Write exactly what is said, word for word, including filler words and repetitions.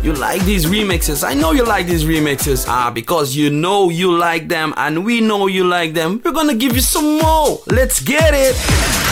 You like these remixes. I know you like these remixes. Ah, because you know you like them and we know you like them. We're gonna give you some more. Let's get it.